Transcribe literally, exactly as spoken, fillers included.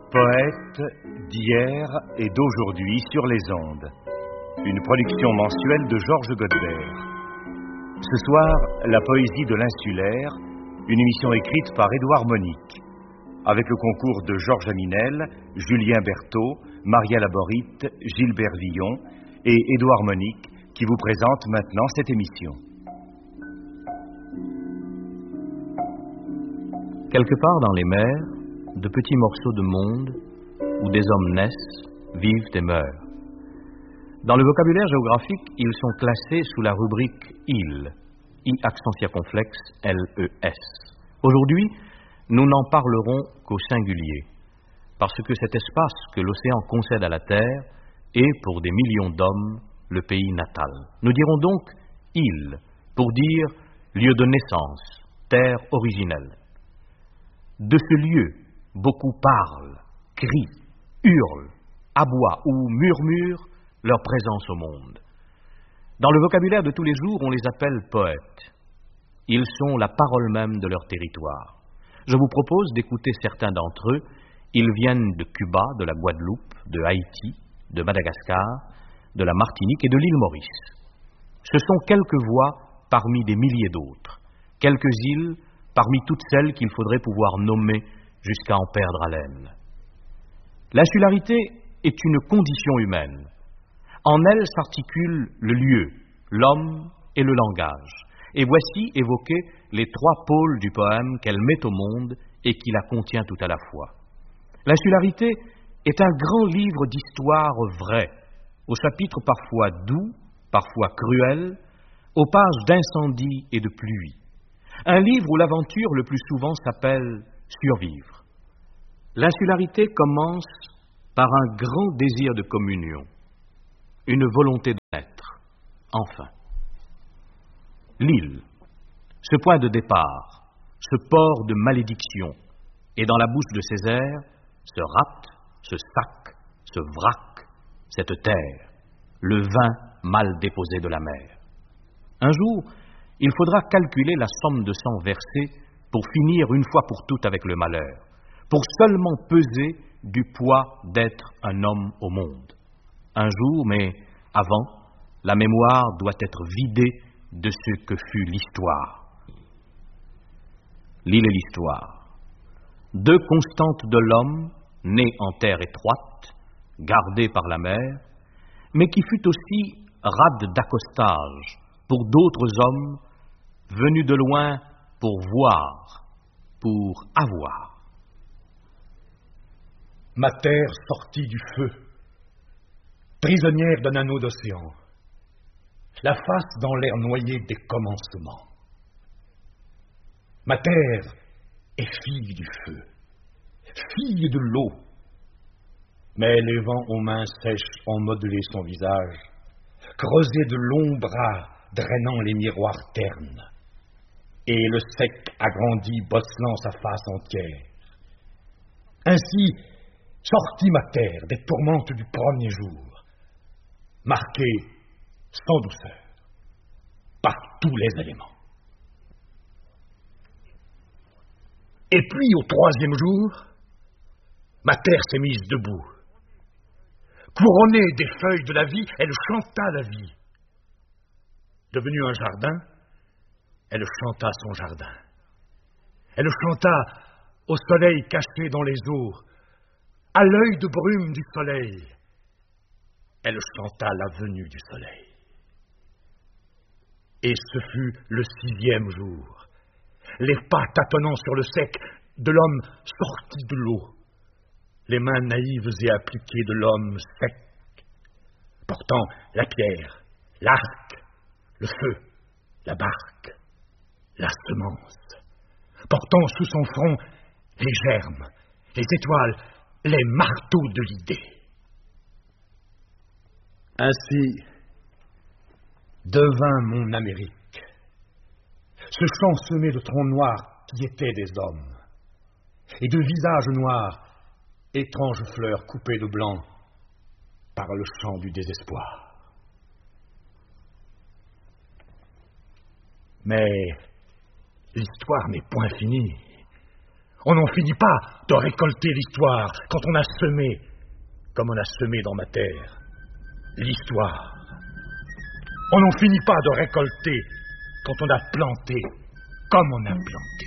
Poète d'hier et d'aujourd'hui sur les ondes. Une production mensuelle de Georges Godebert. Ce soir, la poésie de l'insulaire, une émission écrite par Édouard Monique, avec le concours de Georges Aminel, Julien Berthaud, Maria Laborite, Gilbert Villon et Édouard Monique, qui vous présente maintenant cette émission. Quelque part dans les mers, de petits morceaux de monde où des hommes naissent, vivent et meurent. Dans le vocabulaire géographique, ils sont classés sous la rubrique île, I accent circonflexe, L E S. Aujourd'hui, nous n'en parlerons qu'au singulier, parce que cet espace que l'océan concède à la terre est, pour des millions d'hommes, le pays natal. Nous dirons donc île, pour dire lieu de naissance, terre originelle. De ce lieu, beaucoup parlent, crient, hurlent, aboient ou murmurent leur présence au monde. Dans le vocabulaire de tous les jours, on les appelle poètes. Ils sont la parole même de leur territoire. Je vous propose d'écouter certains d'entre eux. Ils viennent de Cuba, de la Guadeloupe, de Haïti, de Madagascar, de la Martinique et de l'île Maurice. Ce sont quelques voix parmi des milliers d'autres, quelques îles parmi toutes celles qu'il faudrait pouvoir nommer jusqu'à en perdre haleine. L'insularité est une condition humaine. En elle s'articulent le lieu, l'homme et le langage. Et voici évoqués les trois pôles du poème qu'elle met au monde et qui la contient tout à la fois. L'insularité est un grand livre d'histoire vraie, aux chapitres parfois doux, parfois cruels, aux pages d'incendie et de pluie. Un livre où l'aventure le plus souvent s'appelle survivre. L'insularité commence par un grand désir de communion, une volonté d'être, enfin. L'île, ce point de départ, ce port de malédiction, est dans la bouche de ces airs, ce rate, ce sac, ce vrac, cette terre, le vin mal déposé de la mer. Un jour, il faudra calculer la somme de sang versée pour finir une fois pour toutes avec le malheur, pour seulement peser du poids d'être un homme au monde. Un jour, mais avant, la mémoire doit être vidée de ce que fut l'histoire. L'île et l'histoire. Deux constantes de l'homme, né en terre étroite, gardée par la mer, mais qui fut aussi rade d'accostage pour d'autres hommes venus de loin pour voir, pour avoir. Ma terre sortie du feu, prisonnière d'un anneau d'océan, la face dans l'air noyé des commencements. Ma terre est fille du feu, fille de l'eau, mais les vents aux mains sèches ont modelé son visage, creusé de longs bras drainant les miroirs ternes, et le sec agrandi bosselant sa face entière. Ainsi sortit ma terre des tourmentes du premier jour, marquée sans douceur par tous les éléments. Et puis au troisième jour, ma terre s'est mise debout. Couronnée des feuilles de la vie, elle chanta la vie. Devenue un jardin, elle chanta son jardin. Elle chanta au soleil caché dans les eaux, à l'œil de brume du soleil. Elle chanta la venue du soleil. Et ce fut le sixième jour, les pas tâtonnant sur le sec de l'homme sorti de l'eau, les mains naïves et appliquées de l'homme sec, portant la pierre, l'arc, le feu, la barque, la semence, portant sous son front les germes, les étoiles, les marteaux de l'idée. Ainsi devint mon Amérique, ce champ semé de troncs noirs qui étaient des hommes, et de visages noirs, étranges fleurs coupées de blanc par le chant du désespoir. Mais l'histoire n'est point finie. On n'en finit pas de récolter l'histoire quand on a semé, comme on a semé dans ma terre, l'histoire. On n'en finit pas de récolter quand on a planté, comme on a planté.